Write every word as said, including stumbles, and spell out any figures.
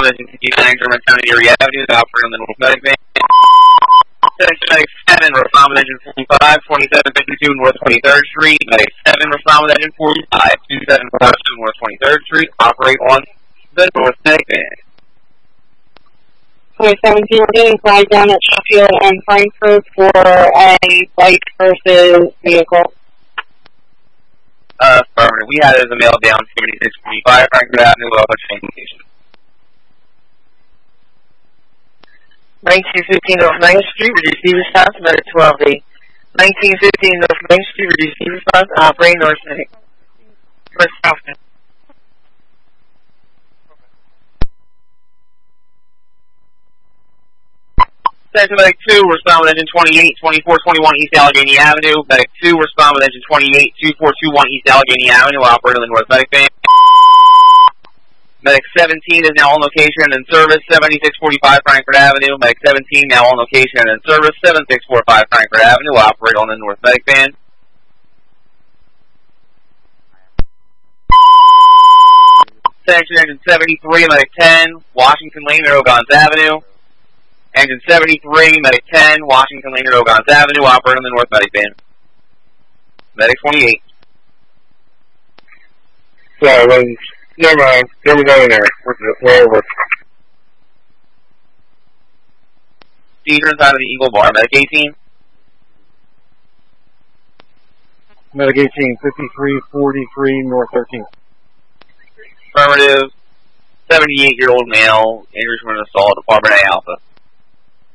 responded to fifty-nine Germantown Erie Avenue, operating on the North Medic van. Section Medic seven, respond with engine forty-five, twenty-seven fifty-two North twenty-third Street. Medic seven, respond with engine forty-five, twenty-seven fifty-two North twenty-third Street. Operate on the North Medic van. twenty seventeen, we're getting flagged down at Sheffield and Frankfurt for a bike versus vehicle. Uh, affirmative. We had it as a mail down seventy-six forty-five Frankfurt Avenue, off a train station. nineteen fifteen North Main Street, receive response, Medic twelve B. nineteen fifteen North Main Street, receive response, operating North Medic. North Southern. Section Medic two, respond with engine twenty-eight, twenty-four twenty-one East Allegheny Avenue. Medic two, respond with engine twenty-eight, twenty-four twenty-one East Allegheny Avenue, operating on the North Medic van. Medic seventeen is now on location and in service, seventy-six forty-five Frankfurt Avenue. Medic seventeen now on location and in service, seventy-six forty-five Frankfurt Avenue, operating on the North Medic van. Section engine seventy-three, Medic ten, Washington Lane at Ogons Avenue. Engine seventy-three, Medic ten, Washington Lane at Ogons Avenue, operating on the North Medic van. Medic twenty-eight. Sorry, well, never mind. There was over there. We're over. Seizure inside of the Eagle Bar. Medic eighteen. Medic eighteen, fifty-three forty-three North thirteenth. Affirmative. seventy-eight-year-old male, injuries from an assault, Department A Alpha.